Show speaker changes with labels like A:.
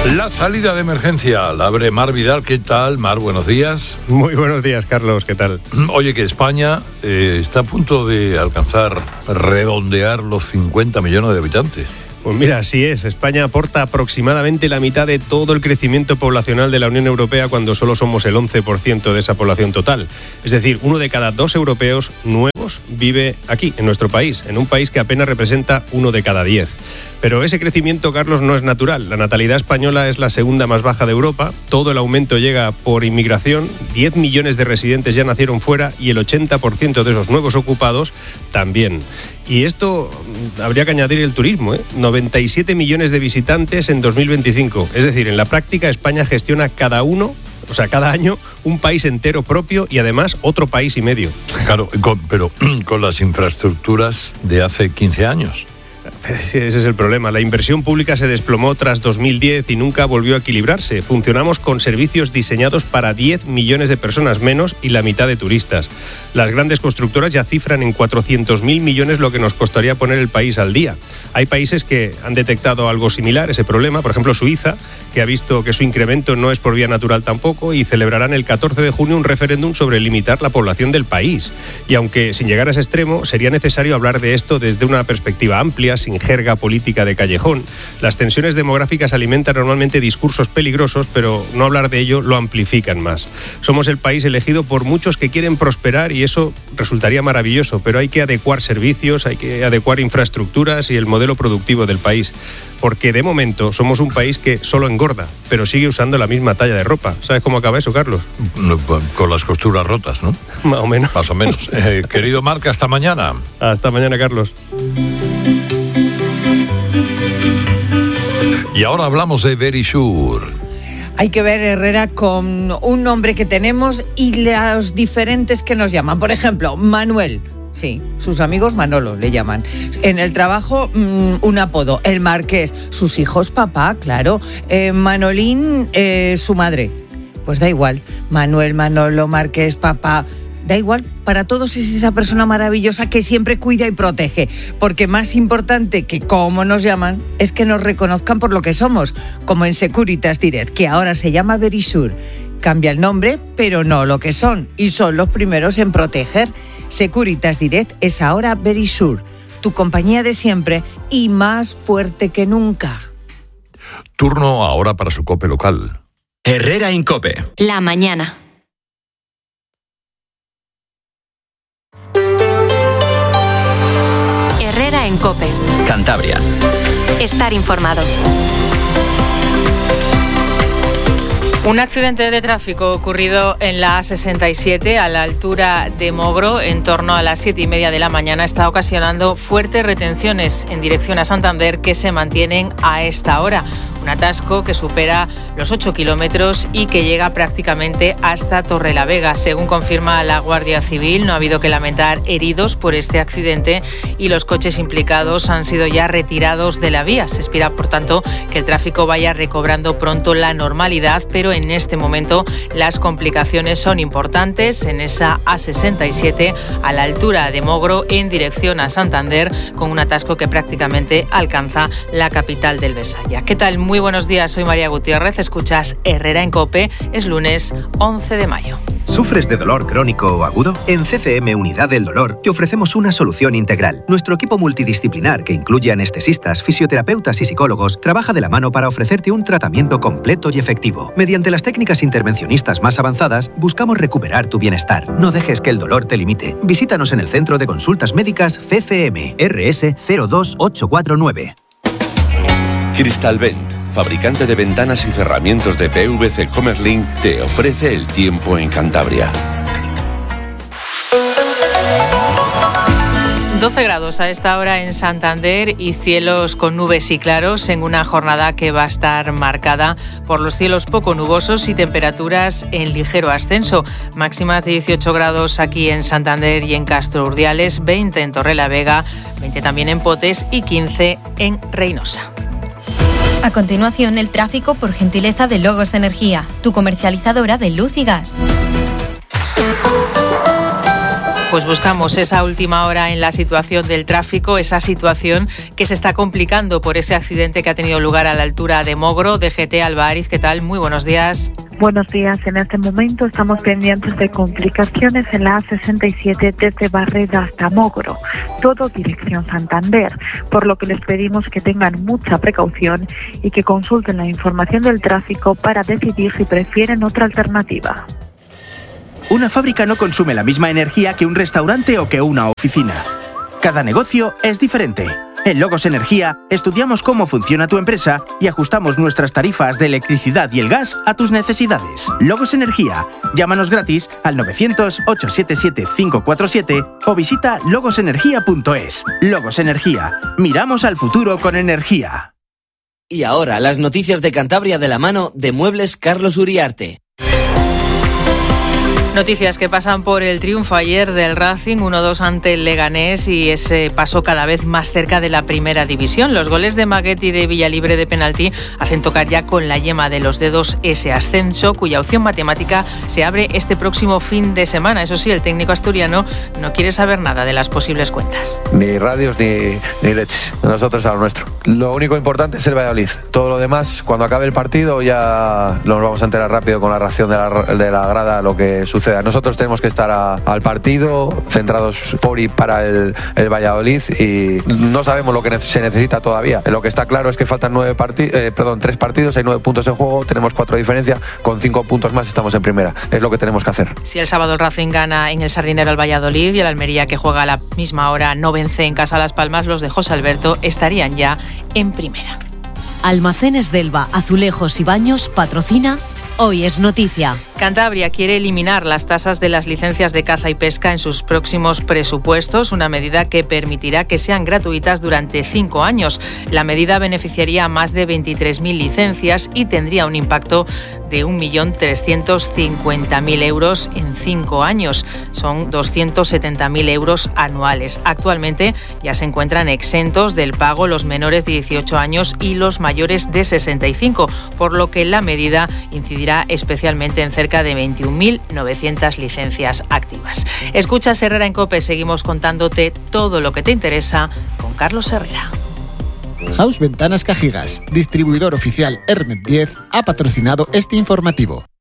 A: La salida de emergencia la abre Mar Vidal. ¿Qué tal, Mar? Buenos días.
B: Muy buenos días, Carlos. ¿Qué tal?
A: Oye, que España está a punto de redondear los 50 millones de habitantes.
B: Pues mira, así es. España aporta aproximadamente la mitad de todo el crecimiento poblacional de la Unión Europea cuando solo somos el 11% de esa población total. Es decir, 1 de cada 2 europeos nuevos vive aquí, en nuestro país, en un país que apenas representa 1 de cada 10. Pero ese crecimiento, Carlos, no es natural. La natalidad española es la segunda más baja de Europa. Todo el aumento llega por inmigración. 10 millones de residentes ya nacieron fuera y el 80% de esos nuevos ocupados también. Y esto habría que añadir el turismo, 97 millones de visitantes en 2025. Es decir, en la práctica España gestiona cada año un país entero propio y además otro país y medio.
A: Claro, pero con las infraestructuras de hace 15 años.
B: Ese es el problema. La inversión pública se desplomó tras 2010 y nunca volvió a equilibrarse. Funcionamos con servicios diseñados para 10 millones de personas menos y la mitad de turistas. Las grandes constructoras ya cifran en 400.000 millones lo que nos costaría poner el país al día. Hay países que han detectado algo similar, ese problema. Por ejemplo, Suiza, que ha visto que su incremento no es por vía natural tampoco y celebrarán el 14 de junio un referéndum sobre limitar la población del país. Y aunque sin llegar a ese extremo, sería necesario hablar de esto desde una perspectiva amplia, sin jerga política de callejón. Las tensiones demográficas alimentan normalmente discursos peligrosos, pero no hablar de ello lo amplifican más. Somos el país elegido por muchos que quieren prosperar y eso resultaría maravilloso, pero hay que adecuar servicios, hay que adecuar infraestructuras y el modelo productivo del país. Porque de momento somos un país que solo engorda, pero sigue usando la misma talla de ropa. ¿Sabes cómo acaba eso, Carlos?
A: Con las costuras rotas, ¿no?
B: Más o menos.
A: Más o menos. Querido Marc, hasta mañana.
B: Hasta mañana, Carlos.
A: Y ahora hablamos de Verisure.
C: Hay que ver, Herrera, con un nombre que tenemos y los diferentes que nos llaman. Por ejemplo, Manuel. Sí, sus amigos Manolo le llaman. En el trabajo, un apodo, el Marqués. Sus hijos, papá, claro. Manolín, su madre. Pues da igual. Manuel, Manolo, Marqués, papá. Da igual, para todos es esa persona maravillosa que siempre cuida y protege, porque más importante que cómo nos llaman es que nos reconozcan por lo que somos, como en Securitas Direct, que ahora se llama Verisure. Cambia el nombre, pero no lo que son, y son los primeros en proteger. Securitas Direct es ahora Verisure, tu compañía de siempre y más fuerte que nunca.
A: Turno ahora para su COPE local.
D: Herrera en COPE.
E: La mañana. Herrera en COPE.
D: Cantabria.
E: Estar informado.
F: Un accidente de tráfico ocurrido en la A67 a la altura de Mogro en torno a las 7:30 de la mañana está ocasionando fuertes retenciones en dirección a Santander que se mantienen a esta hora. Un atasco que supera los 8 kilómetros y que llega prácticamente hasta Torrelavega. Según confirma la Guardia Civil, no ha habido que lamentar heridos por este accidente y los coches implicados han sido ya retirados de la vía. Se espera, por tanto, que el tráfico vaya recobrando pronto la normalidad, pero en este momento las complicaciones son importantes en esa A67 a la altura de Mogro en dirección a Santander, con un atasco que prácticamente alcanza la capital del Besaya. ¿Qué tal? Muy buenos días, soy María Gutiérrez, escuchas Herrera en COPE, es lunes 11 de mayo.
G: ¿Sufres de dolor crónico o agudo? En CCM Unidad del Dolor te ofrecemos una solución integral. Nuestro equipo multidisciplinar, que incluye anestesistas, fisioterapeutas y psicólogos, trabaja de la mano para ofrecerte un tratamiento completo y efectivo. Mediante las técnicas intervencionistas más avanzadas, buscamos recuperar tu bienestar. No dejes que el dolor te limite. Visítanos en el Centro de Consultas Médicas CCM, RS 02849.
H: Crystalvent, fabricante de ventanas y cerramientos de PVC Comerlin, te ofrece el tiempo en Cantabria.
F: 12 grados a esta hora en Santander y cielos con nubes y claros en una jornada que va a estar marcada por los cielos poco nubosos y temperaturas en ligero ascenso. Máximas de 18 grados aquí en Santander y en Castro Urdiales, 20 en Torrelavega, 20 también en Potes y 15 en Reynosa.
I: A continuación, el tráfico por gentileza de Logos Energía, tu comercializadora de luz y gas.
F: Pues buscamos esa última hora en la situación del tráfico, esa situación que se está complicando por ese accidente que ha tenido lugar a la altura de Mogro. DGT Alba Ariz, ¿qué tal? Muy buenos días.
J: Buenos días. En este momento estamos pendientes de complicaciones en la A67 desde Barreda hasta Mogro, todo dirección Santander, por lo que les pedimos que tengan mucha precaución y que consulten la información del tráfico para decidir si prefieren otra alternativa.
K: Una fábrica no consume la misma energía que un restaurante o que una oficina. Cada negocio es diferente. En Logos Energía estudiamos cómo funciona tu empresa y ajustamos nuestras tarifas de electricidad y el gas a tus necesidades. Logos Energía. Llámanos gratis al 900-877-547 o visita logosenergia.es. Logos Energía. Miramos al futuro con energía.
L: Y ahora las noticias de Cantabria de la mano de Muebles Carlos Uriarte.
F: Noticias que pasan por el triunfo ayer del Racing 1-2 ante el Leganés y ese paso cada vez más cerca de la primera división. Los goles de Maguet y de Villalibre de penalti hacen tocar ya con la yema de los dedos ese ascenso, cuya opción matemática se abre este próximo fin de semana. Eso sí, el técnico asturiano no quiere saber nada de las posibles cuentas.
M: Ni radios ni leches. Nosotros a lo nuestro. Lo único importante es el Valladolid. Todo lo demás, cuando acabe el partido, ya nos vamos a enterar rápido con la reacción de la grada, lo que suceda. Nosotros tenemos que estar al partido, centrados por y para el Valladolid, y no sabemos lo que se necesita todavía. Lo que está claro es que faltan 3 partidos, hay 9 puntos en juego, tenemos 4 de diferencia, con 5 puntos más estamos en primera. Es lo que tenemos que hacer.
F: Si el sábado el Racing gana en el Sardinero al Valladolid y el Almería, que juega a la misma hora, no vence en casa a Las Palmas, los de José Alberto estarían ya en primera.
N: Almacenes Delva, Azulejos y Baños patrocina Hoy es Noticia.
F: Cantabria quiere eliminar las tasas de las licencias de caza y pesca en sus próximos presupuestos, una medida que permitirá que sean gratuitas durante 5 años. La medida beneficiaría a más de 23.000 licencias y tendría un impacto de 1.350.000 euros en 5 años. Son 270.000 euros anuales. Actualmente ya se encuentran exentos del pago los menores de 18 años y los mayores de 65, por lo que la medida incidirá especialmente en cerca de 21.900 licencias activas. Escuchas Herrera en COPE, seguimos contándote todo lo que te interesa con Carlos Herrera.
O: House Ventanas Cajigas, distribuidor oficial Hermet 10, ha patrocinado este informativo.